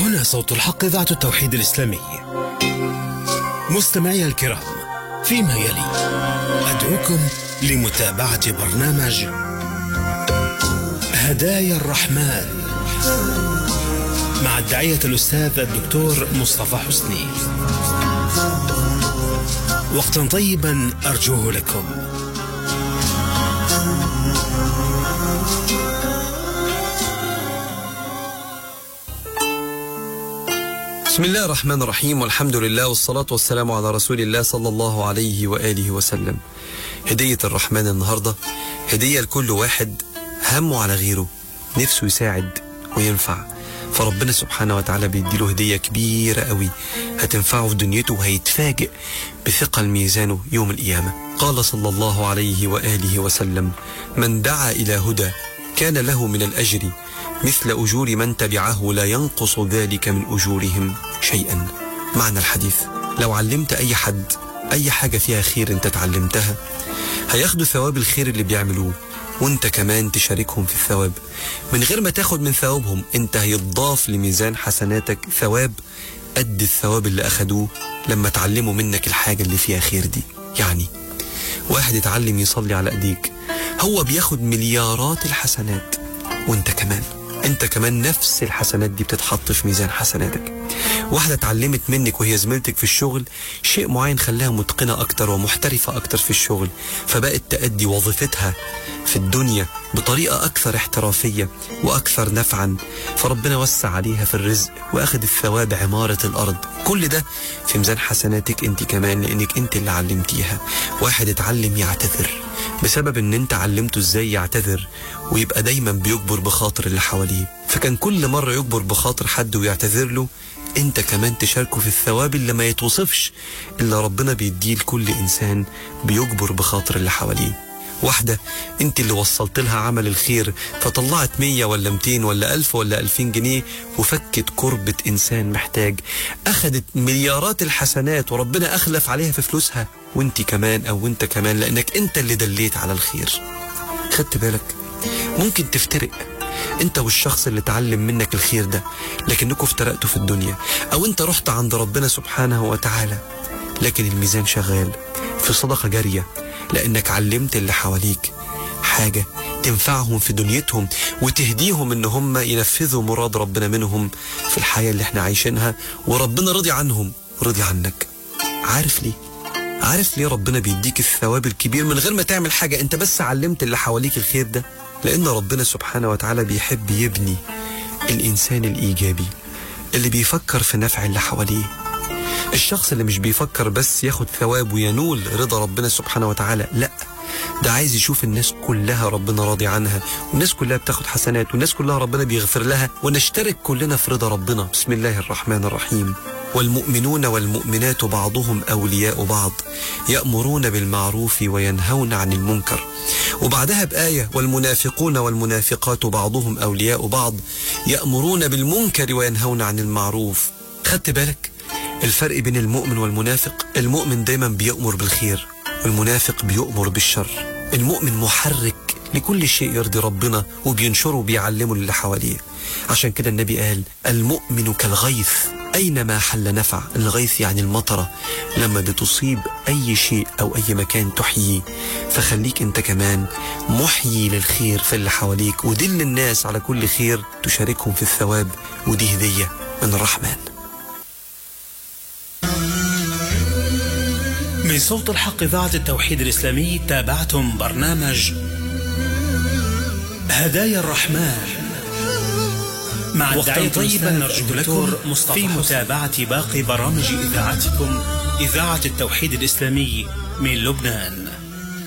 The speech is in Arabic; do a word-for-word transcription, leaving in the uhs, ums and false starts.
هنا صوت الحق إذاعة التوحيد الإسلامي. مستمعي الكرام، فيما يلي أدعوكم لمتابعة برنامج هدايا الرحمن مع الداعية الأستاذ الدكتور مصطفى حسني. وقتا طيبا أرجوه لكم. بسم الله الرحمن الرحيم، والحمد لله والصلاة والسلام على رسول الله صلى الله عليه وآله وسلم. هدية الرحمن النهاردة هدية لكل واحد همه على غيره، نفسه يساعد وينفع، فربنا سبحانه وتعالى بيديله هدية كبيرة قوي هتنفعه في دنيته، وهيتفاجئ بثقل ميزانه يوم القيامة. قال صلى الله عليه وآله وسلم: من دعا إلى هدى كان له من الأجر مثل أجور من تبعه لا ينقص ذلك من أجورهم شيئا. معنى الحديث: لو علمت أي حد أي حاجة فيها خير انت تعلمتها، هياخدوا ثواب الخير اللي بيعملوه، وانت كمان تشاركهم في الثواب من غير ما تاخد من ثوابهم. انت هيتضاف لميزان حسناتك ثواب قد الثواب اللي أخدوه لما تعلموا منك الحاجة اللي فيها خير دي. يعني واحد يتعلم يصلي على ايديك، هو بياخد مليارات الحسنات، وانت كمان انت كمان نفس الحسنات دي بتتحط في ميزان حسناتك. واحدة اتعلمت منك وهي زميلتك في الشغل شيء معين خلاها متقنة اكتر ومحترفة اكتر في الشغل، فبقت تأدي وظيفتها في الدنيا بطريقة اكثر احترافية واكثر نفعا، فربنا وسع عليها في الرزق واخد الثواب عمارة الارض. كل ده في ميزان حسناتك انت كمان، لانك انت اللي علمتيها. واحد اتعلم يعتذر بسبب ان انت علمته ازاي يعتذر، ويبقى دايما بيجبر بخاطر اللي حواليه، فكان كل مرة يجبر بخاطر حد ويعتذر له، انت كمان تشاركه في الثواب اللي ما يتوصفش الا ربنا بيديه لكل انسان بيجبر بخاطر اللي حواليه. واحدة انت اللي وصلت لها عمل الخير، فطلعت مية ولا ميتين ولا ألف ولا ألفين جنيه وفكت كربة إنسان محتاج، أخدت مليارات الحسنات وربنا أخلف عليها في فلوسها، وانت كمان أو انت كمان لأنك انت اللي دليت على الخير. خدت بالك؟ ممكن تفترق انت والشخص اللي تعلم منك الخير ده، لكنكم افترقتوا في الدنيا، او انت رحت عند ربنا سبحانه وتعالى لكن الميزان شغال في صدقة جارية، لأنك علمت اللي حواليك حاجة تنفعهم في دنيتهم وتهديهم ان هم ينفذوا مراد ربنا منهم في الحياة اللي احنا عايشينها، وربنا رضي عنهم ورضي عنك. عارف ليه؟ عارف ليه ربنا بيديك الثواب الكبير من غير ما تعمل حاجة؟ انت بس علمت اللي حواليك الخير ده. لأن ربنا سبحانه وتعالى بيحب يبني الإنسان الإيجابي اللي بيفكر في نفع اللي حواليه، الشخص اللي مش بيفكر بس ياخد ثواب وينول رضا ربنا سبحانه وتعالى، لا، ده عايز يشوف الناس كلها ربنا راضي عنها، والناس كلها بتاخد حسنات، والناس كلها ربنا بيغفر لها، ونشترك كلنا في رضا ربنا. بسم الله الرحمن الرحيم: والمؤمنون والمؤمنات بعضهم أولياء بعض يأمرون بالمعروف وينهون عن المنكر. وبعدها بآية: والمنافقون والمنافقات بعضهم أولياء بعض يأمرون بالمنكر وينهون عن المعروف. خدت بالك الفرق بين المؤمن والمنافق؟ المؤمن دايما بيأمر بالخير، والمنافق بيأمر بالشر. المؤمن محرك لكل شيء يرضي ربنا وبينشره وبيعلمه للي حواليه. عشان كده النبي قال: المؤمن كالغيث أينما حل نفع. الغيث يعني المطرة، لما بتصيب أي شيء أو أي مكان تحييه، فخليك أنت كمان محيي للخير في اللي حواليك، ودل الناس على كل خير تشاركهم في الثواب، ودي هدية من الرحمن. من صوت الحق إذاعة التوحيد الإسلامي تابعتم برنامج هدايا الرحمن مع الداعية طيبا نرجو لكم في متابعة باقي برامج إذاعتكم إذاعة التوحيد الإسلامي من لبنان.